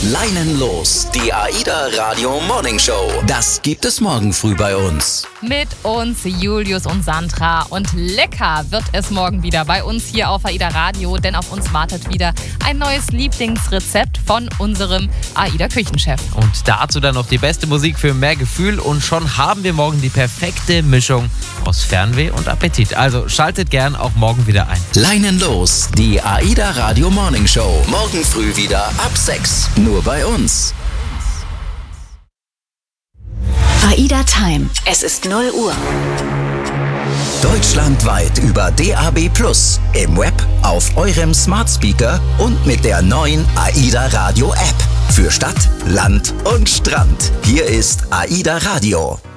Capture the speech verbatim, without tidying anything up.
Leinen los, die AIDA Radio Morning Show. Das gibt es morgen früh bei uns. Mit uns Julius und Sandra. Und lecker wird es morgen wieder bei uns hier auf AIDA Radio, denn auf uns wartet wieder ein neues Lieblingsrezept von unserem AIDA Küchenchef. Und dazu dann noch die beste Musik für mehr Gefühl und schon haben wir morgen die perfekte Mischung aus Fernweh und Appetit. Also schaltet gern auch morgen wieder ein. Leinen los, die AIDA Radio Morning Show. Morgen früh wieder ab sechs. Nur bei uns. AIDA Time. Es ist null Uhr. Deutschlandweit über D A B plus, im Web, auf eurem Smart Speaker und mit der neuen AIDA Radio App. Für Stadt, Land und Strand. Hier ist AIDA Radio.